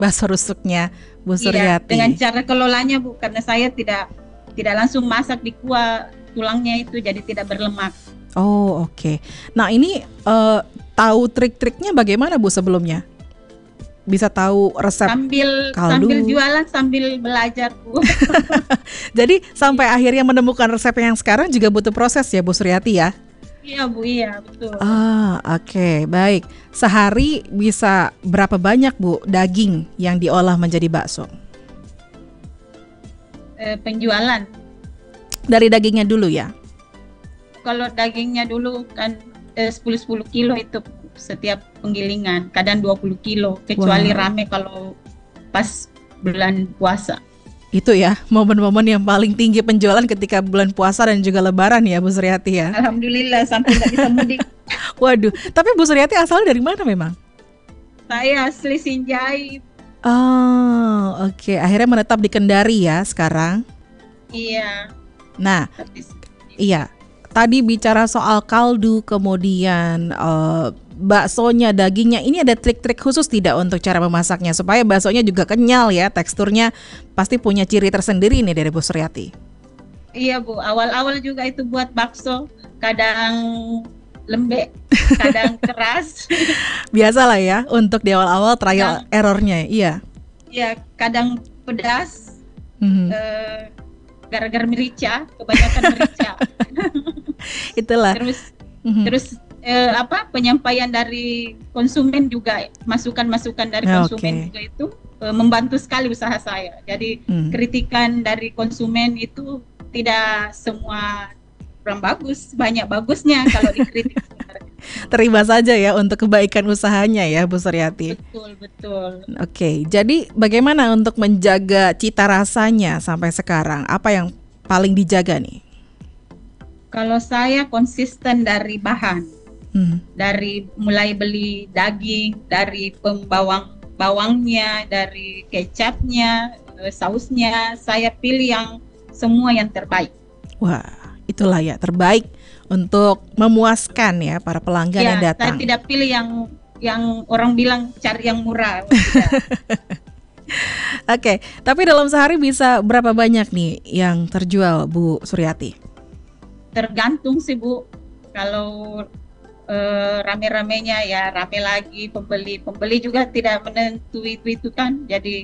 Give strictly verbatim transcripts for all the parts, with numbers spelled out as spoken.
bakso rusuknya Bu Iya, Suryati. dengan cara kelolanya Bu, karena saya tidak tidak langsung masak di kuah tulangnya itu, jadi tidak berlemak. Oh oke. Okay. Nah ini uh, tahu trik-triknya bagaimana Bu sebelumnya? Bisa tahu resep sambil kaldu. Sambil jualan sambil belajar Bu. Jadi sampai akhirnya menemukan resep yang sekarang juga butuh proses ya Bu Suryati ya? Iya Bu, iya betul. Ah oke okay, baik. Sehari bisa berapa banyak Bu daging yang diolah menjadi bakso? Eh, penjualan. Dari dagingnya dulu ya? Kalau dagingnya dulu kan eh, sepuluh sepuluh kilo itu setiap penggilingan, kadang dua puluh kilo, kecuali wow. rame kalau pas bulan puasa. Itu ya, momen-momen yang paling tinggi penjualan ketika bulan puasa dan juga lebaran ya Bu Suryati ya. Alhamdulillah sampai nggak bisa mudik. Waduh, tapi Bu Suryati asalnya dari mana memang? Saya asli Sinjai. Oh, oke. Okay. Akhirnya menetap di Kendari ya sekarang. Iya. Nah, Tapi, iya. Tadi bicara soal kaldu, kemudian uh, baksonya, dagingnya. Ini ada trik-trik khusus tidak untuk cara memasaknya supaya baksonya juga kenyal ya, teksturnya pasti punya ciri tersendiri nih dari Bu Suryati. Iya Bu, awal-awal juga itu buat bakso, kadang lembek, kadang keras. Biasalah ya untuk di awal-awal trial kadang, errornya, iya. Iya, kadang pedas, mm-hmm. uh, gara-gara merica, kebanyakan merica. Itulah. Terus, mm-hmm. terus uh, apa penyampaian dari konsumen juga, masukan-masukan dari konsumen okay. juga itu uh, membantu sekali usaha saya. Jadi mm. kritikan dari konsumen itu tidak semua kurang bagus, banyak bagusnya kalau dikritik. Terima saja ya untuk kebaikan usahanya ya Bu Suryati. Betul, betul. Oke, jadi bagaimana untuk menjaga cita rasanya sampai sekarang? Apa yang paling dijaga nih? Kalau saya konsisten dari bahan, hmm. dari mulai beli daging, dari pembawang bawangnya, dari kecapnya, sausnya, saya pilih yang semua yang terbaik. Wah, itulah ya terbaik untuk memuaskan ya para pelanggan ya, yang datang. Saya tidak pilih yang yang orang bilang cari yang murah. Oke, tapi dalam sehari bisa berapa banyak nih yang terjual Bu Suryati? Tergantung sih Bu. Kalau eh, rame-ramenya ya rame lagi pembeli. Pembeli juga tidak menentu itu itu kan. Jadi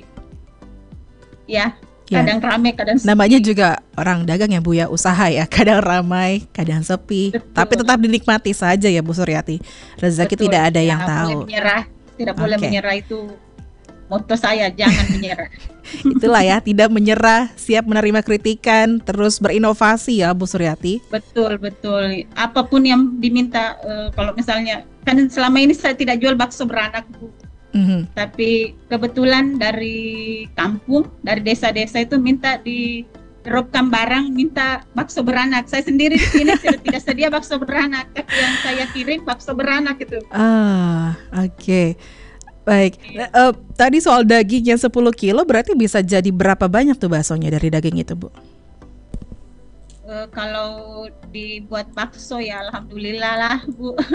ya. Ya. Kadang ramai, kadang sepi. Namanya juga orang dagang ya Bu ya, usaha ya. Kadang ramai, kadang sepi. Betul. Tapi tetap dinikmati saja ya Bu Suryati. Rezeki Betul. Tidak ada ya, yang tahu. Boleh menyerah, tidak okay. boleh menyerah, itu motto saya, jangan menyerah. Itulah ya, tidak menyerah, siap menerima kritikan, terus berinovasi ya Bu Suryati. Betul, betul. Apapun yang diminta, uh, kalau misalnya, kan selama ini saya tidak jual bakso beranak Bu. Mm-hmm. Tapi kebetulan dari kampung, dari desa-desa itu minta diropkan barang, minta bakso beranak. Saya sendiri di sini tidak sedia bakso beranak, tapi yang saya kirim bakso beranak itu. Ah, oke. Okay. Baik. Okay. Uh, tadi soal dagingnya sepuluh kilo, berarti bisa jadi berapa banyak tuh baksonya dari daging itu, Bu? Uh, kalau dibuat bakso ya alhamdulillah lah, Bu. Oke.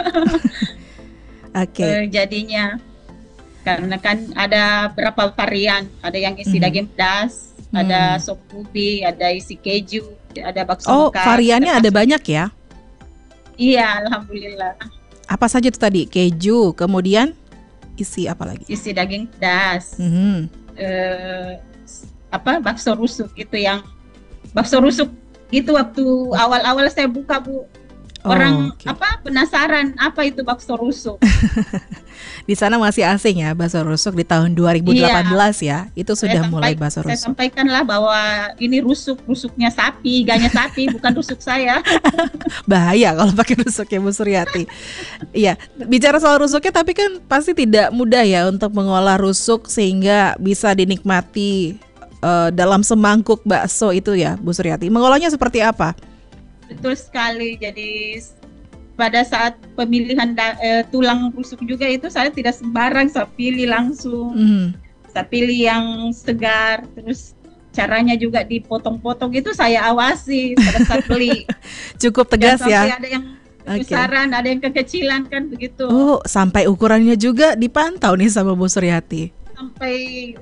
Okay. Uh, jadinya karena kan ada berapa varian, ada yang isi mm-hmm. daging pedas, mm. ada sop ubi, ada isi keju, ada bakso Oh, mekar, variannya ada, ada banyak ya? Iya, alhamdulillah. Apa saja itu tadi? Keju, kemudian isi apa lagi? Isi daging pedas, mm-hmm. eh, apa bakso rusuk itu yang bakso rusuk itu waktu awal-awal saya buka Bu. Orang oh, okay. apa penasaran apa itu bakso rusuk. Di sana masih asing ya bakso rusuk di tahun dua ribu delapan belas iya. ya. Itu sudah saya mulai sampai, bakso rusuk. Saya sampaikanlah bahwa ini rusuk, rusuknya sapi, iganya sapi, bukan rusuk saya. Bahaya kalau pakai rusuk ya Bu Suryati. Iya, bicara soal rusuknya tapi kan pasti tidak mudah ya untuk mengolah rusuk sehingga bisa dinikmati uh, dalam semangkuk bakso itu ya Bu Suryati. Mengolahnya seperti apa? Betul sekali. Jadi pada saat pemilihan da, eh, tulang rusuk juga itu saya tidak sembarang, saya pilih langsung. Mm. Saya pilih yang segar, terus caranya juga dipotong-potong itu saya awasi pada saat beli. Cukup tegas ya. Sampai ada yang besaran, okay. ada yang kekecilan kan begitu. Oh, sampai ukurannya juga dipantau nih sama Bu Suryati. sampai